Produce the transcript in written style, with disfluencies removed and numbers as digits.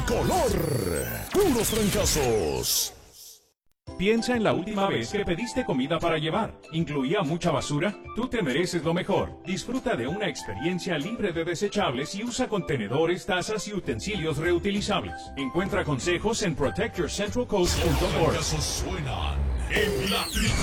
tricolor. Puros trancazos. Piensa en la última vez que pediste comida para llevar. ¿Incluía mucha basura? Tú te mereces lo mejor. Disfruta de una experiencia libre de desechables y usa contenedores, tazas y utensilios reutilizables. Encuentra consejos en protectyourcentralcoast.org. Los trancazos suenan en la tricolor.